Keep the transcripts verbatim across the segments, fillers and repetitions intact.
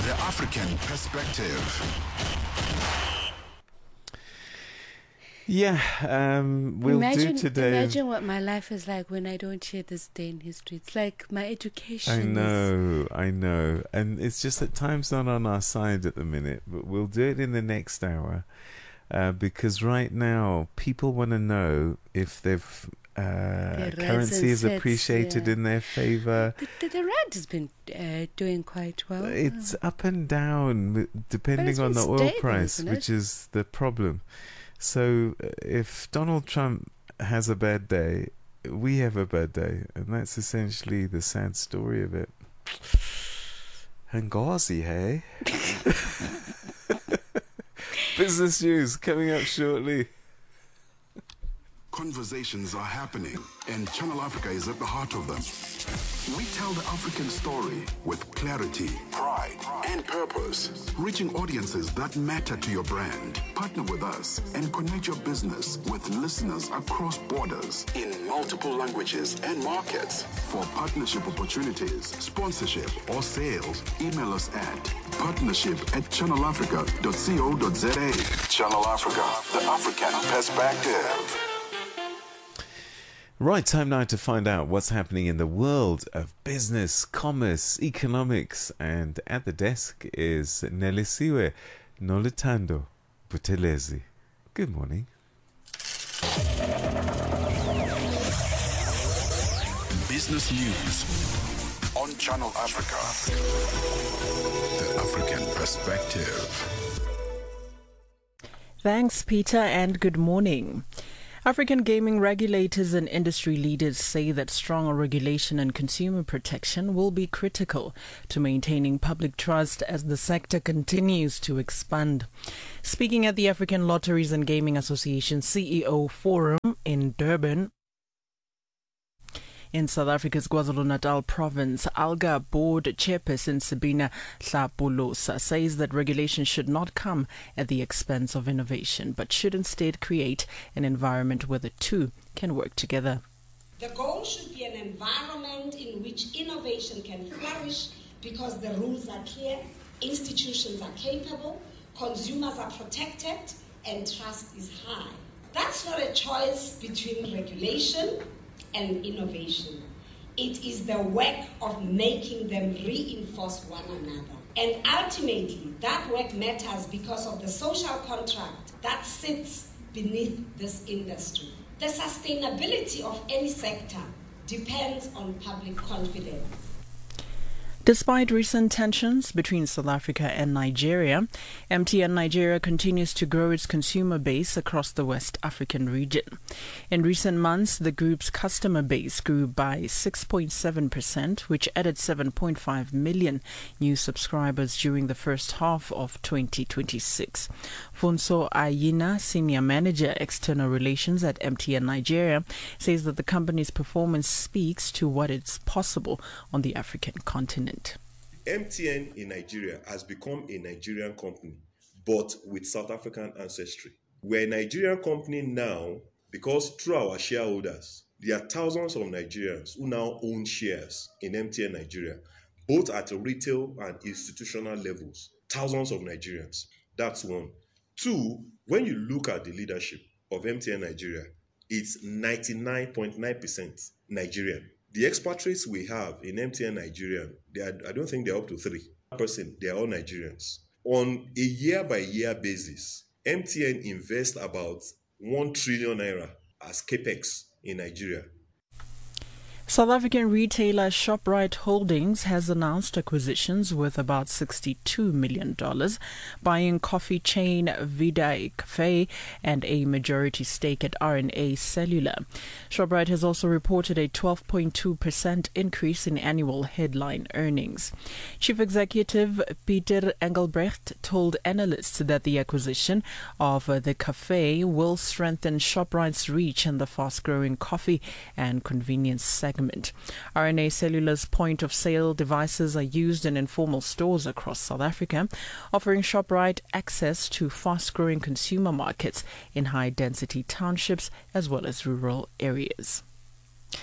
The African Perspective. Yeah, um, we'll imagine, do today. Imagine what my life is like when I don't share this day in history. It's like my education. I know, I know. And it's just that time's not on our side at the minute, but we'll do it in the next hour. Uh, because right now, people want to know if they've uh, currency is sets, appreciated yeah. in their favor. The, the, the rand has been uh, doing quite well. It's oh. up and down, depending on the oil stable, price, which is the problem. So if Donald Trump has a bad day, we have a bad day, and that's essentially the sad story of it. Ngozi, hey? Business news coming up shortly. Conversations are happening, and Channel Africa is at the heart of them. We tell the African story with clarity, pride, and purpose, reaching audiences that matter to your brand. Partner with us and connect your business with listeners across borders in multiple languages and markets. For partnership opportunities, sponsorship, or sales, email us at partnership at channel africa dot co dot za. Channel Africa, the African Perspective. Right, time now to find out what's happening in the world of business, commerce, economics. And at the desk is Nelisiwe Nolutando Buthelezi. Good morning. Business news on Channel Africa. The African Perspective. Thanks, Peter, and good morning. African gaming regulators and industry leaders say that stronger regulation and consumer protection will be critical to maintaining public trust as the sector continues to expand. Speaking at the African Lotteries and Gaming Association C E O Forum in Durban, in South Africa's KwaZulu-Natal province, ALGA board chairperson Sabina Hlapolosa says that regulation should not come at the expense of innovation, but should instead create an environment where the two can work together. The goal should be an environment in which innovation can flourish because the rules are clear, institutions are capable, consumers are protected, and trust is high. That's not a choice between regulation and innovation. It is the work of making them reinforce one another. And ultimately, that work matters because of the social contract that sits beneath this industry. The sustainability of any sector depends on public confidence. Despite recent tensions between South Africa and Nigeria, M T N Nigeria continues to grow its consumer base across the West African region. In recent months, the group's customer base grew by six point seven percent, which added seven point five million new subscribers during the first half of twenty twenty-six. Funso Ayina, Senior Manager, External Relations at M T N Nigeria, says that the company's performance speaks to what is possible on the African continent. M T N in Nigeria has become a Nigerian company, but with South African ancestry. We're a Nigerian company now because through our shareholders, there are thousands of Nigerians who now own shares in M T N Nigeria, both at a retail and institutional levels. Thousands of Nigerians. That's one. Two, when you look at the leadership of M T N Nigeria, it's ninety-nine point nine percent Nigerian. The expatriates we have in M T N Nigeria, they are, I don't think they're up to three percent. They are all Nigerians. On a year-by-year basis, M T N invests about one trillion naira as capex in Nigeria. South African retailer ShopRite Holdings has announced acquisitions worth about sixty-two million dollars, buying coffee chain Vida Cafe and a majority stake at R N A Cellular. ShopRite has also reported a twelve point two percent increase in annual headline earnings. Chief Executive Peter Engelbrecht told analysts that the acquisition of the cafe will strengthen ShopRite's reach in the fast-growing coffee and convenience segment. R N A Cellular's point-of-sale devices are used in informal stores across South Africa, offering ShopRite access to fast-growing consumer markets in high-density townships as well as rural areas.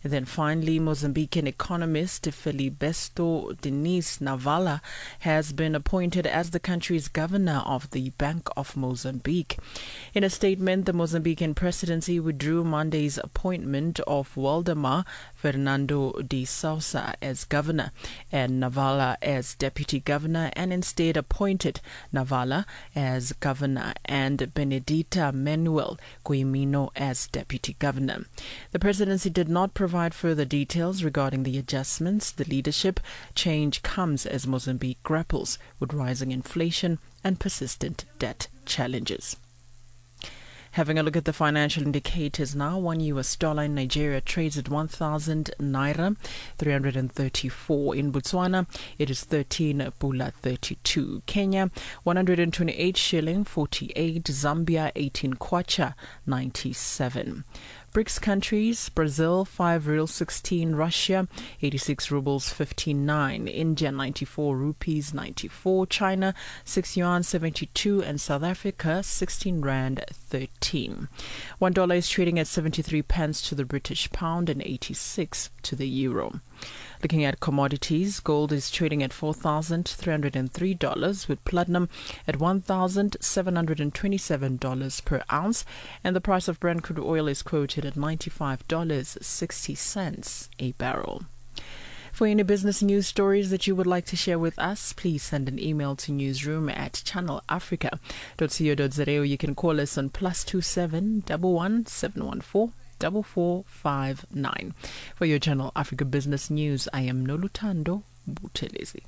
And then finally, Mozambican economist Filiberto Diniz Navala has been appointed as the country's governor of the Bank of Mozambique. In a statement, the Mozambican presidency withdrew Monday's appointment of Waldemar Fernando de Sousa as governor and Navala as deputy governor, and instead appointed Navala as governor and Benedita Manuel Guimino as deputy governor. The presidency did not provide further details regarding the adjustments. The leadership change comes as Mozambique grapples with rising inflation and persistent debt challenges. Having a look at the financial indicators now, one U S dollar in Nigeria trades at one thousand naira, three hundred thirty-four. In Botswana, it is thirteen pula thirty-two. Kenya, one hundred twenty-eight shilling, forty-eight. Zambia, eighteen kwacha, ninety-seven. BRICS countries, Brazil, five real sixteen, Russia, eighty-six rubles fifty-nine, India, ninety-four rupees ninety-four, China, six yuan seventy-two, and South Africa, sixteen rand thirteen. One dollar is trading at seventy-three pence to the British pound and eighty-six to the euro. Looking at commodities, gold is trading at four thousand three hundred three dollars, with platinum at one thousand seven hundred twenty-seven dollars per ounce, and the price of Brent crude oil is quoted at ninety-five dollars and sixty cents a barrel. For any business news stories that you would like to share with us, please send an email to newsroom at channel africa dot co dot za, or you can call us on plus two seven one one seven one four four four five nine. For your Channel Africa Business News, I am Nolutando Buthelezi.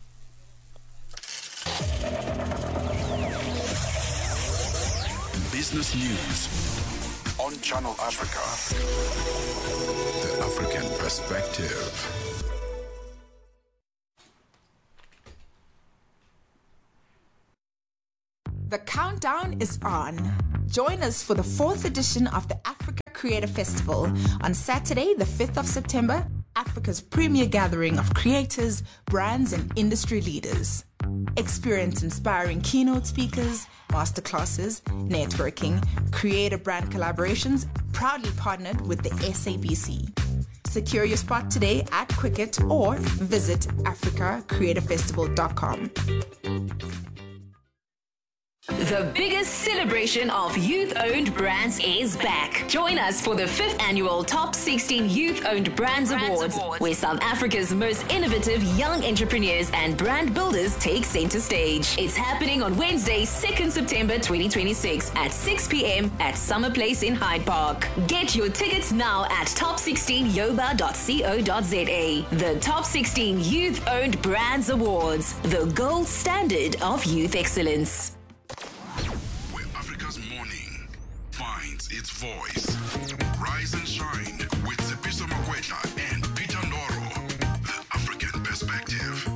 Business News on Channel Africa. The African Perspective. The countdown is on. Join us for the fourth edition of the Africa Creator Festival on Saturday, the fifth of September, Africa's premier gathering of creators, brands, and industry leaders. Experience inspiring keynote speakers, masterclasses, networking, creator brand collaborations, proudly partnered with the S A B C. Secure your spot today at Quicket or visit africa creator festival dot com. The biggest celebration of youth-owned brands is back. Join us for the fifth annual Top sixteen Youth-Owned Brands, brands Awards, Awards, where South Africa's most innovative young entrepreneurs and brand builders take center stage. It's happening on Wednesday, second September twenty twenty-six at six p.m. at Summer Place in Hyde Park. Get your tickets now at top sixteen yoba dot co dot za. The Top sixteen Youth-Owned Brands Awards, the gold standard of youth excellence. Finds its voice. Rise and shine with Sepiso Makwetla and Peter Ndoro. The African Perspective.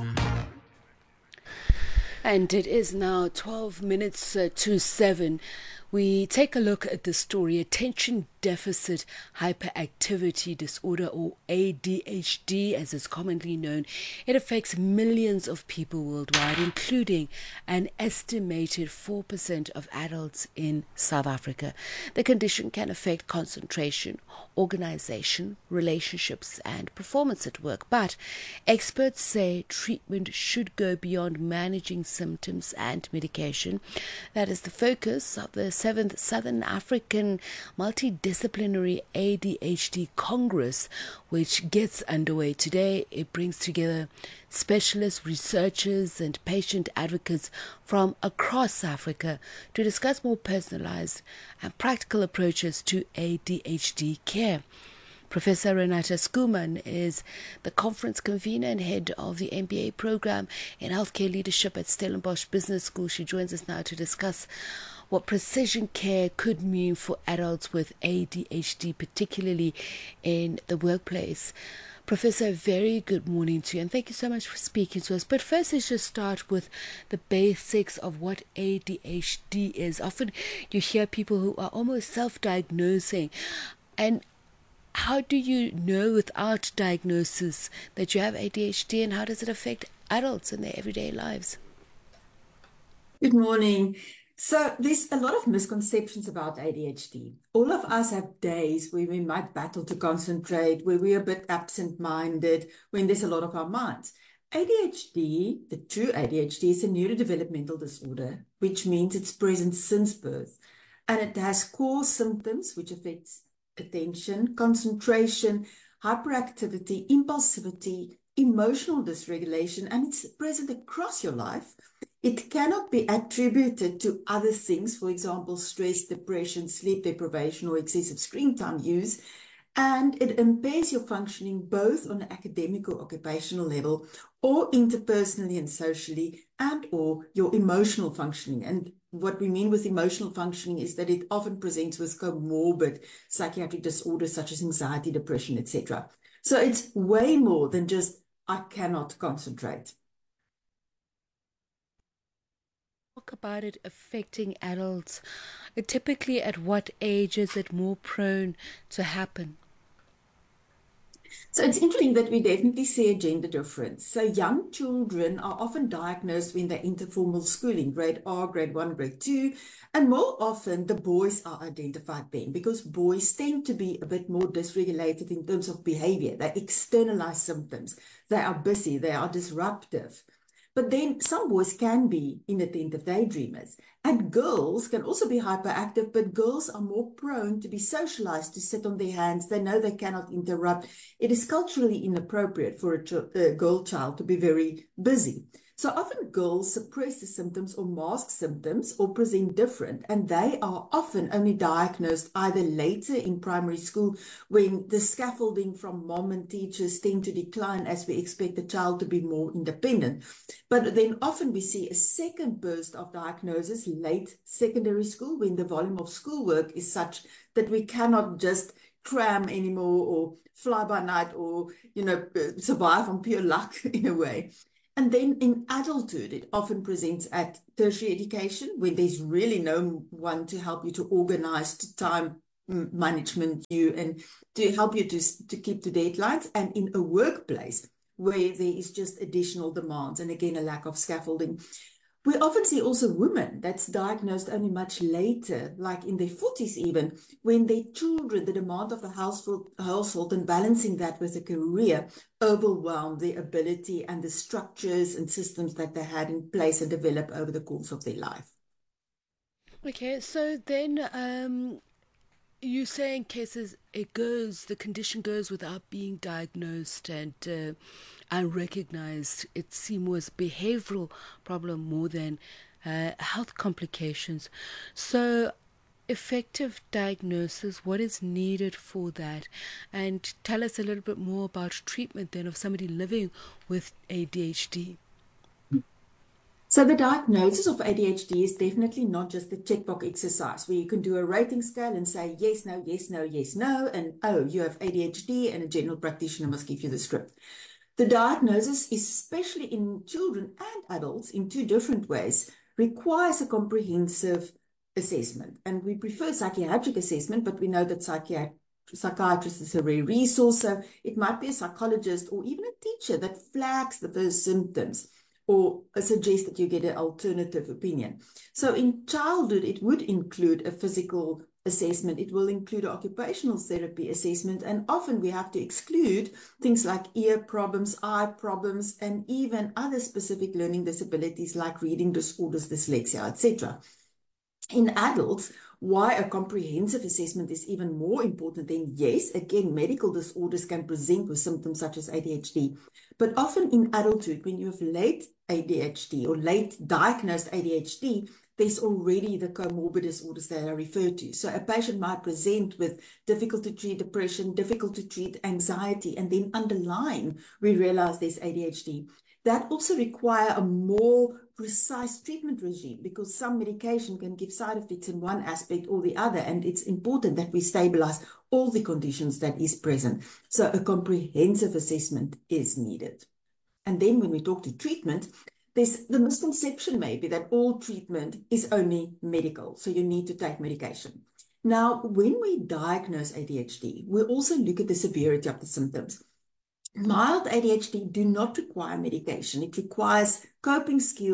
And it is now twelve minutes uh, to seven. We take a look at the story, attention deficit hyperactivity disorder, or A D H D as it's commonly known. It affects millions of people worldwide, including an estimated four percent of adults in South Africa. The condition can affect concentration, organization, relationships, and performance at work. But experts say treatment should go beyond managing symptoms and medication. That is the focus of the seventh Southern African Multidisciplinary A D H D Congress, which gets underway today. It brings together specialists, researchers, and patient advocates from across Africa to discuss more personalized and practical approaches to A D H D care. Professor Renata Skuman is the conference convener and head of the M B A program in healthcare leadership at Stellenbosch Business School. She joins us now to discuss what precision care could mean for adults with A D H D, particularly in the workplace. Professor, a very good morning to you, and thank you so much for speaking to us. But first, let's just start with the basics of what A D H D is. Often you hear people who are almost self-diagnosing, and how do you know without diagnosis that you have A D H D, and how does it affect adults in their everyday lives? Good morning. So there's a lot of misconceptions about A D H D. All of us have days where we might battle to concentrate, where we're a bit absent-minded, when there's a lot of our minds. A D H D, the true A D H D, is a neurodevelopmental disorder, which means it's present since birth. And it has core symptoms which affects attention, concentration, hyperactivity, impulsivity, emotional dysregulation, and it's present across your life. It cannot be attributed to other things, for example, stress, depression, sleep deprivation, or excessive screen time use, and it impairs your functioning both on an academic or occupational level, or interpersonally and socially, and or your emotional functioning. And what we mean with emotional functioning is that it often presents with comorbid psychiatric disorders such as anxiety, depression, et cetera. So it's way more than just, I cannot concentrate. Talk about it affecting adults. Typically, at what age is it more prone to happen? So it's interesting that we definitely see a gender difference. So young children are often diagnosed when they enter formal schooling, grade R, grade one, grade two, and more often the boys are identified then because boys tend to be a bit more dysregulated in terms of behavior. They externalize symptoms. They are busy. They are disruptive. But then some boys can be inattentive daydreamers. And girls can also be hyperactive, but girls are more prone to be socialized, to sit on their hands. They know they cannot interrupt. It is culturally inappropriate for a, ch- a girl child to be very busy. So often girls suppress the symptoms or mask symptoms or present different, and they are often only diagnosed either later in primary school when the scaffolding from mom and teachers tend to decline as we expect the child to be more independent. But then often we see a second burst of diagnosis late secondary school when the volume of schoolwork is such that we cannot just cram anymore or fly by night or, you know, survive on pure luck in a way. And then in adulthood, it often presents at tertiary education when there's really no one to help you to organize to time management you and to help you to, to keep to deadlines, and in a workplace where there is just additional demands and again a lack of scaffolding. We often see also women that's diagnosed only much later, like in their forties even, when their children, the demand of the household, household and balancing that with a career overwhelm their ability and the structures and systems that they had in place and developed over the course of their life. Okay, so then um, you say in cases it goes, the condition goes without being diagnosed and uh, unrecognized. It seems was behavioral problem more than uh, health complications. So effective diagnosis, what is needed for that? And tell us a little bit more about treatment then of somebody living with A D H D. So the diagnosis of A D H D is definitely not just the checkbox exercise where you can do a rating scale and say yes, no, yes, no, yes, no, and oh, you have A D H D and a general practitioner must give you the script. The diagnosis, especially in children and adults in two different ways, requires a comprehensive assessment. And we prefer psychiatric assessment, but we know that psychiat- psychiatrist is a rare resource, so it might be a psychologist or even a teacher that flags the first symptoms or suggest that you get an alternative opinion. So in childhood, it would include a physical assessment. It will include an occupational therapy assessment, and often we have to exclude things like ear problems, eye problems, and even other specific learning disabilities like reading disorders, dyslexia, et cetera. In adults, why a comprehensive assessment is even more important then, yes, again, medical disorders can present with symptoms such as A D H D, but often in adulthood, when you have late A D H D or late diagnosed A D H D, there's already the comorbid disorders that I referred to. So a patient might present with difficult to treat depression, difficult to treat anxiety, and then underlying, we realize there's A D H D. That also require a more precise treatment regime because some medication can give side effects in one aspect or the other, and it's important that we stabilize all the conditions that is present. So a comprehensive assessment is needed. And then when we talk to treatment, there's the misconception maybe that all treatment is only medical, so you need to take medication. Now, when we diagnose A D H D, we also look at the severity of the symptoms. Mild A D H D do not require medication. It requires coping skills,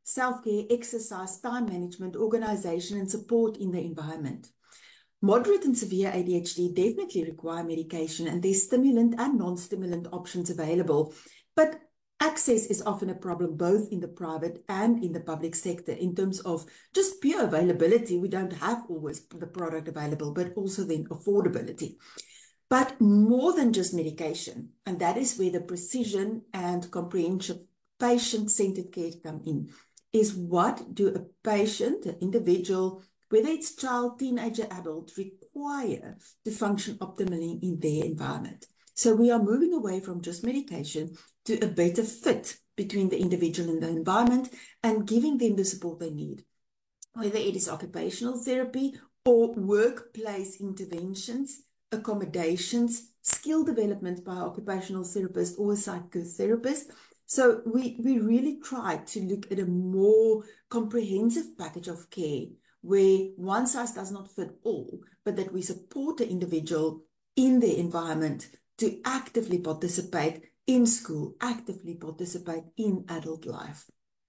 self-care, exercise, time management, organization, and support in the environment. Moderate and severe A D H D definitely require medication, and there's stimulant and non-stimulant options available. But access is often a problem both in the private and in the public sector in terms of just pure availability. We don't have always the product available, but also then affordability. But more than just medication, and that is where the precision and comprehensive patient-centered care come in, is what do a patient, an individual, whether it's child, teenager, adult, require to function optimally in their environment. So we are moving away from just medication to a better fit between the individual and the environment and giving them the support they need, whether it is occupational therapy or workplace interventions, accommodations, skill development by an occupational therapist or a psychotherapist. So we, we really try to look at a more comprehensive package of care where one size does not fit all, but that we support the individual in their environment to actively participate in school, actively participate in adult life.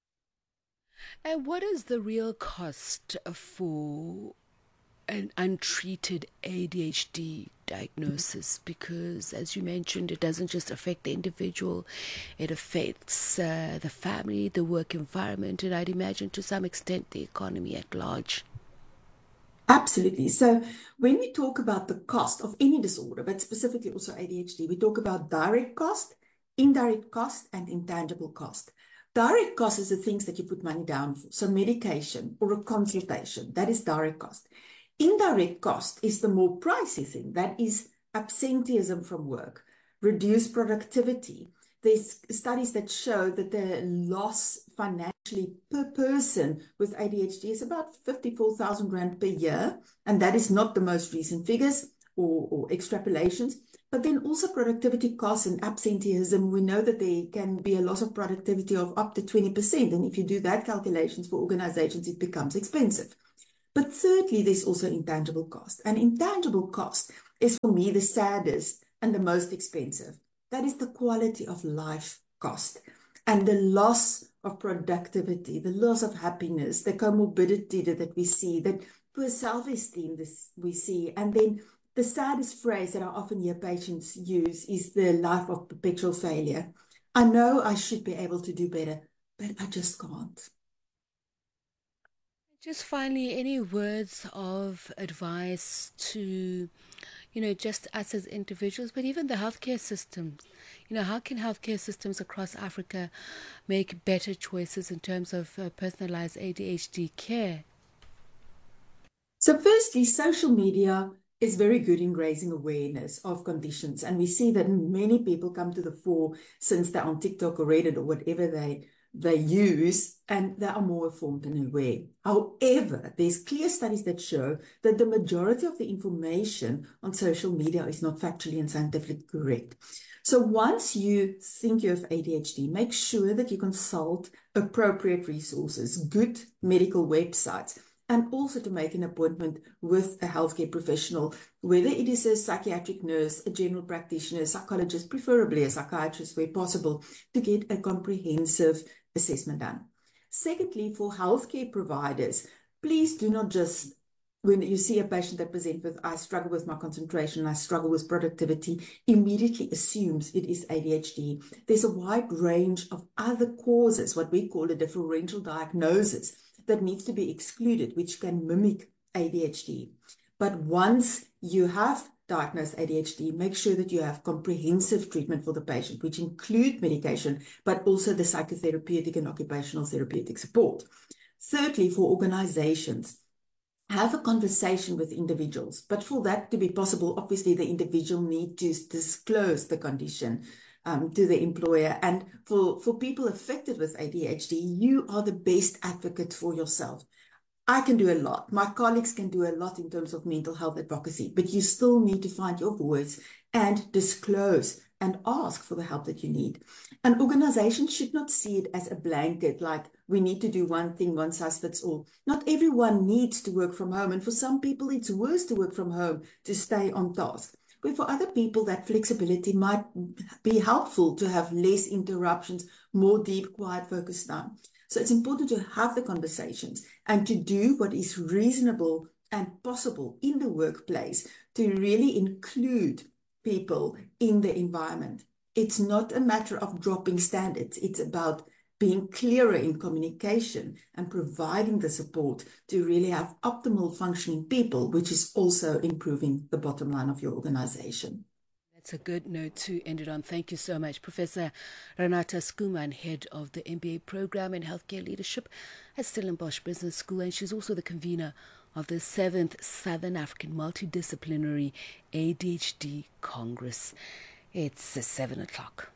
And what is the real cost for an untreated A D H D diagnosis? Because, as you mentioned, it doesn't just affect the individual, it affects uh, the family, the work environment, and I'd imagine to some extent the economy at large. Absolutely. So when we talk about the cost of any disorder, but specifically also A D H D, we talk about direct cost, indirect cost, and intangible cost. Direct cost is the things that you put money down for. So medication or a consultation, that is direct cost. Indirect cost is the more pricey thing. That is absenteeism from work, reduced productivity. There's studies that show that the loss financially per person with A D H D is about fifty-four thousand rand per year. And that is not the most recent figures or, or extrapolations. But then also productivity costs and absenteeism. We know that there can be a loss of productivity of up to twenty percent. And if you do that calculations for organizations, it becomes expensive. But thirdly, there's also intangible cost. And intangible cost is for me the saddest and the most expensive. That is the quality of life cost and the loss of productivity, the loss of happiness, the comorbidity that, that we see, that poor self-esteem this we see. And then the saddest phrase that I often hear patients use is the life of perpetual failure. I know I should be able to do better, but I just can't. Just finally, any words of advice to, you know, just us as individuals, but even the healthcare systems? You know, how can healthcare systems across Africa make better choices in terms of uh, personalized A D H D care? So firstly, social media is very good in raising awareness of conditions. And we see that many people come to the fore since they're on TikTok or Reddit or whatever they they use, and they are more informed and aware. However, there's clear studies that show that the majority of the information on social media is not factually and scientifically correct. So once you think you have A D H D, make sure that you consult appropriate resources, good medical websites, and also to make an appointment with a healthcare professional, whether it is a psychiatric nurse, a general practitioner, a psychologist, preferably a psychiatrist where possible, to get a comprehensive assessment done. Secondly, for healthcare providers, please do not just, when you see a patient that presents with, I struggle with my concentration, I struggle with productivity, immediately assumes it is A D H D. There's a wide range of other causes, what we call a differential diagnosis, that needs to be excluded, which can mimic A D H D. But once you have diagnosed A D H D, make sure that you have comprehensive treatment for the patient, which include medication, but also the psychotherapeutic and occupational therapeutic support. Thirdly, for organizations, have a conversation with individuals. But for that to be possible, obviously the individual needs to disclose the condition Um, to the employer. And for, for people affected with A D H D, you are the best advocate for yourself. I can do a lot. My colleagues can do a lot in terms of mental health advocacy, but you still need to find your voice and disclose and ask for the help that you need. An organization should not see it as a blanket, like we need to do one thing, one size fits all. Not everyone needs to work from home. And for some people, it's worse to work from home to stay on task. But for other people, that flexibility might be helpful to have less interruptions, more deep, quiet, focused time. So it's important to have the conversations and to do what is reasonable and possible in the workplace to really include people in the environment. It's not a matter of dropping standards. It's about being clearer in communication and providing the support to really have optimal functioning people, which is also improving the bottom line of your organization. That's a good note to end it on. Thank you so much. Professor Renata Schoeman, head of the M B A program in healthcare leadership at Stellenbosch Business School, and she's also the convener of the seventh Southern African Multidisciplinary A D H D Congress. It's seven o'clock.